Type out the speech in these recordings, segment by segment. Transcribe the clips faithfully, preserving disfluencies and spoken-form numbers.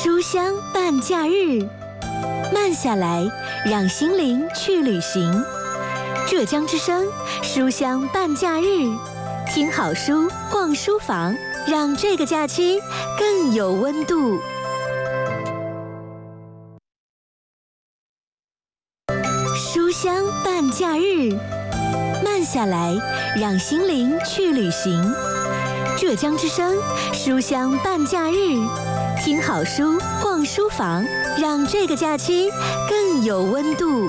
书香伴假日，慢下来，让心灵去旅行。浙江之声书香伴假日，听好书，逛书房，让这个假期更有温度。书香伴假日，慢下来，让心灵去旅行。浙江之声书香伴假日，听好书，逛书房，让这个假期更有温度。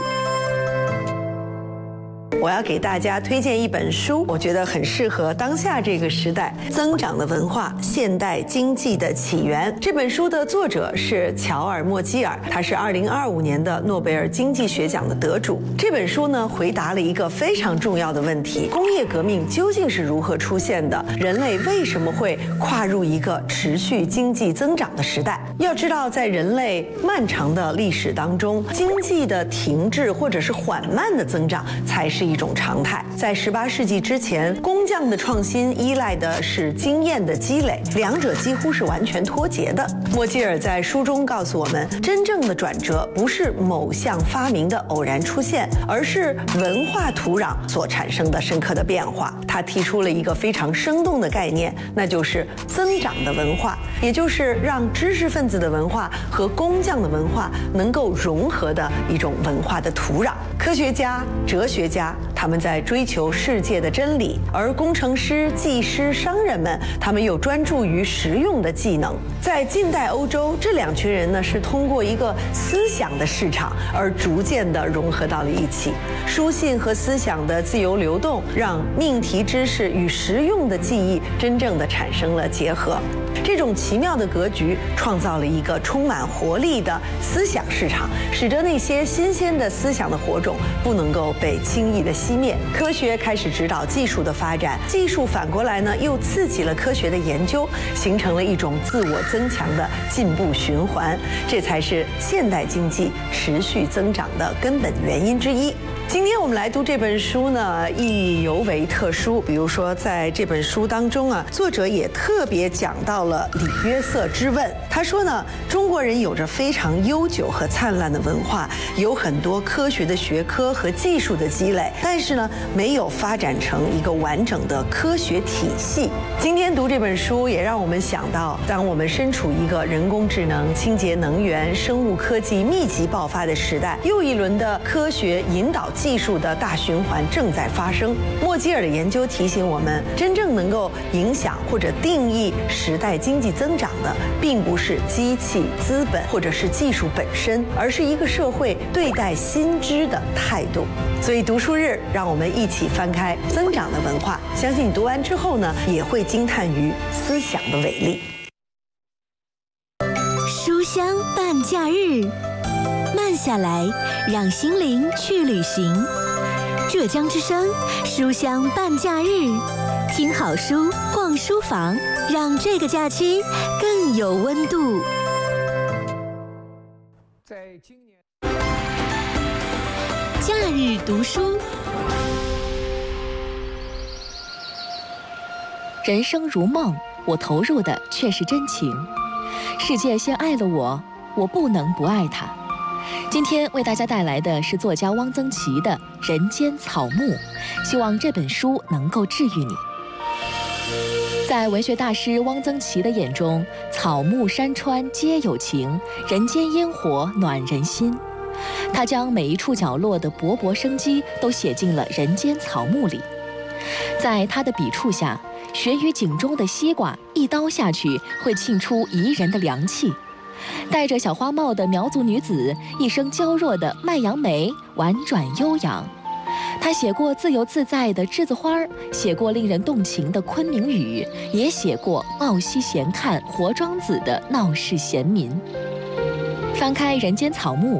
我要给大家推荐一本书，我觉得很适合当下这个时代。增长的文化，现代经济的起源。这本书的作者是乔尔·莫基尔，他是二零二五年的诺贝尔经济学奖的得主。这本书呢，回答了一个非常重要的问题：工业革命究竟是如何出现的？人类为什么会跨入一个持续经济增长的时代？要知道，在人类漫长的历史当中，经济的停滞或者是缓慢的增长才是一种常态。在十八世纪之前，工匠的创新依赖的是经验的积累，两者几乎是完全脱节的。莫基尔在书中告诉我们，真正的转折不是某项发明的偶然出现，而是文化土壤所产生的深刻的变化。他提出了一个非常生动的概念，那就是增长的文化，也就是让知识分子的文化和工匠的文化能够融合的一种文化的土壤。科学家、哲学家，他们在追求世界的真理，而工程师、技师、商人们，他们又专注于实用的技能。在近代欧洲，这两群人呢是通过一个思想的市场而逐渐的融合到了一起。书信和思想的自由流动，让命题知识与实用的记忆真正的产生了结合。这种奇妙的格局创造了一个充满活力的思想市场，使得那些新鲜的思想的火种不能够被轻易的熄灭。科学开始指导技术的发展，技术反过来呢又刺激了科学的研究，形成了一种自我增强的进步循环。这才是现代经济持续增长的根本原因之一。今天我们来读这本书呢，意义尤为特殊。比如说，在这本书当中啊，作者也特别讲到了李约瑟之问。他说呢，中国人有着非常悠久和灿烂的文化，有很多科学的学科和技术的积累，但是呢，没有发展成一个完整的科学体系。今天读这本书，也让我们想到，当我们身处一个人工智能、清洁能源、生物科技密集爆发的时代，又一轮的科学引导技术的大循环正在发生。莫基尔的研究提醒我们，真正能够影响或者定义时代经济增长的，并不是机器、资本或者是技术本身，而是一个社会对待新知的态度。所以读书日，让我们一起翻开《增长的文化》，相信你读完之后呢，也会惊叹于思想的伟力。 书香伴假日，慢下来，让心灵去旅行。浙江之声书香伴假日，听好书，逛书房，让这个假期更有温度。 在今年假日读书。 人生如梦，我投入的却是真情。世界先爱了我，我不能不爱它。今天为大家带来的是作家汪曾祺的《人间草木》，希望这本书能够治愈你。在文学大师汪曾祺的眼中，草木山川皆有情，人间烟火暖人心。他将每一处角落的勃勃生机都写进了人间草木里。在他的笔触下，悬于井中的西瓜一刀下去会沁出宜人的凉气，戴着小花帽的苗族女子一生娇弱的麦杨梅婉转悠扬。他写过自由自在的栀子花，写过令人动情的昆明雨，也写过貌兮闲看活庄子的闹市闲民。翻开人间草木，